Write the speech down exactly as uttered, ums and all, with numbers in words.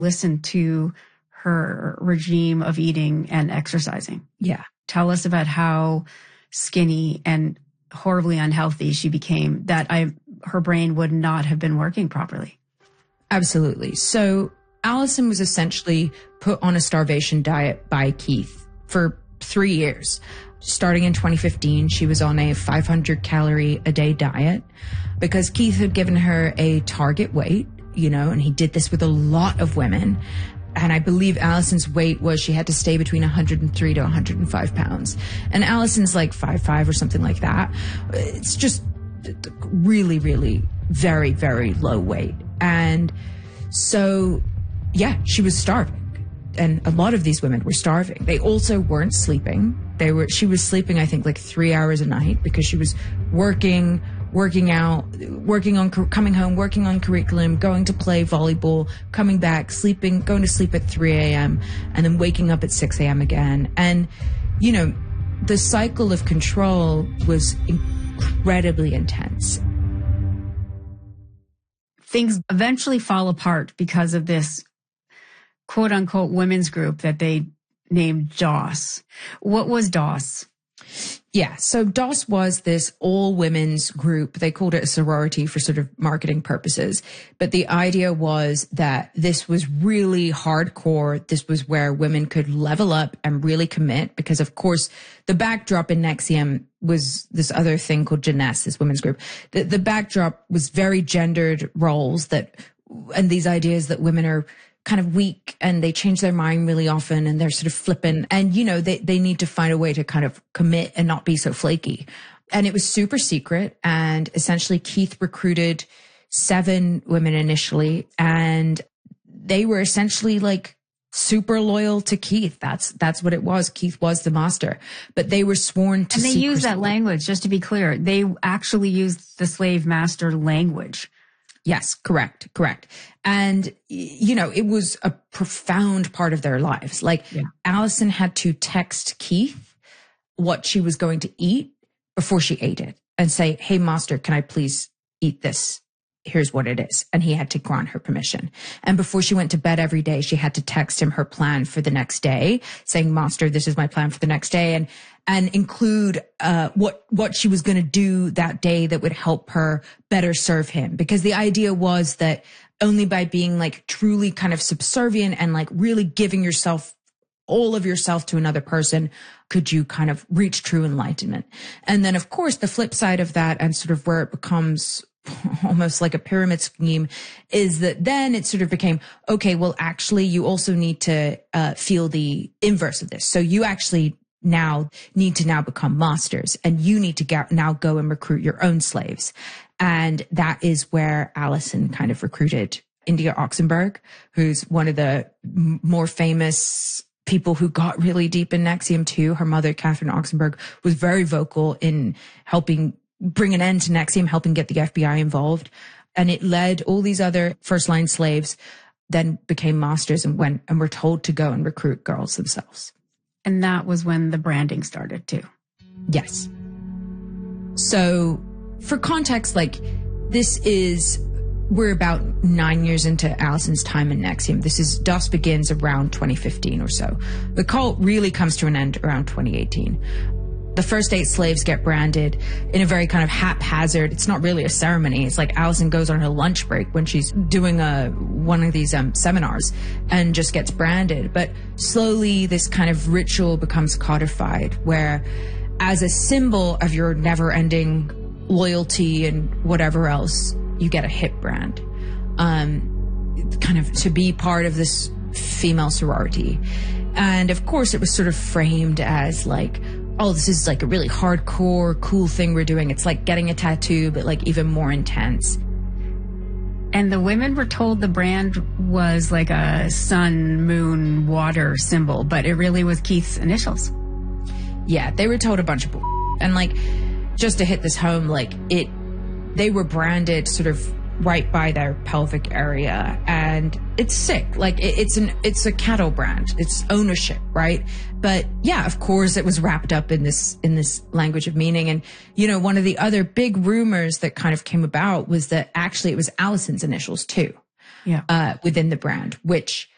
listen to her regime of eating and exercising. Yeah. Tell us about how skinny and horribly unhealthy she became, that I her brain would not have been working properly. Absolutely. So Allison was essentially put on a starvation diet by Keith for three years. Starting in twenty fifteen, she was on a five hundred calorie a day diet because Keith had given her a target weight, you know, and he did this with a lot of women. And I believe Allison's weight was she had to stay between one hundred three to one hundred five pounds. And Allison's like five five or something like that. It's just really, really very, very low weight. And so, yeah, she was starving. And a lot of these women were starving. They also weren't sleeping. They were, she was sleeping, I think, like three hours a night because she was working, working out, working on, coming home, working on curriculum, going to play volleyball, coming back, sleeping, going to sleep at three a.m. and then waking up at six a.m. again. And, you know, the cycle of control was incredibly intense. Things eventually fall apart because of this quote unquote women's group that they named DOS. What was DOS? Yeah, so DOS was this all women's group. They called it a sorority for sort of marketing purposes. But the idea was that this was really hardcore. This was where women could level up and really commit because, of course, the backdrop in NXIVM was this other thing called Jeunesse, this women's group. The, the backdrop was very gendered roles that, and these ideas that women are kind of weak and they change their mind really often and they're sort of flippant and, you know, they, they need to find a way to kind of commit and not be so flaky. And it was super secret. And essentially Keith recruited seven women initially and they were essentially like super loyal to Keith. That's, that's what it was. Keith was the master, but they were sworn to And they secrecy. use that language, just to be clear. They actually used the slave master language. Yes, correct, correct. And, you know, it was a profound part of their lives. Like yeah. Allison had to text Keith what she was going to eat before she ate it and say, hey, master, can I please eat this? Here's what it is. And he had to grant her permission. And before she went to bed every day, she had to text him her plan for the next day saying, master, this is my plan for the next day. And, and include, uh, what, what she was going to do that day that would help her better serve him. Because the idea was that only by being like truly kind of subservient and like really giving yourself, all of yourself to another person, could you kind of reach true enlightenment. And then of course, the flip side of that and sort of where it becomes almost like a pyramid scheme is that then it sort of became, okay, well, actually, you also need to uh, feel the inverse of this. So you actually now need to now become masters and you need to get, now go and recruit your own slaves. And that is where Allison kind of recruited India Oxenberg, who's one of the m- more famous people who got really deep in NXIVM too. Her mother, Catherine Oxenberg, was very vocal in helping bring an end to NXIVM, helping get the F B I involved. And it led all these other first line slaves then became masters and went and were told to go and recruit girls themselves. And that was when the branding started too. Yes. So for context, like this is, we're about nine years into Allison's time in NXIVM. This is, DOS begins around twenty fifteen or so. The cult really comes to an end around twenty eighteen. The first eight slaves get branded in a very kind of haphazard, it's not really a ceremony. It's like Allison goes on her lunch break when she's doing a, one of these um, seminars and just gets branded. But slowly this kind of ritual becomes codified where as a symbol of your never ending loyalty and whatever else, you get a hip brand, um, kind of to be part of this female sorority. And of course it was sort of framed as like, oh, this is like a really hardcore, cool thing we're doing. It's like getting a tattoo, but like even more intense. And the women were told the brand was like a sun, moon, water symbol, but it really was Keith's initials. Yeah, they were told a bunch of bull. And like, just to hit this home, like it, they were branded sort of right by their pelvic area, and it's sick. Like it, it's an, it's a cattle brand. It's ownership, right? But yeah, of course it was wrapped up in this, in this language of meaning. And, you know, one of the other big rumors that kind of came about was that actually it was Allison's initials too. Yeah. Uh, within the brand, which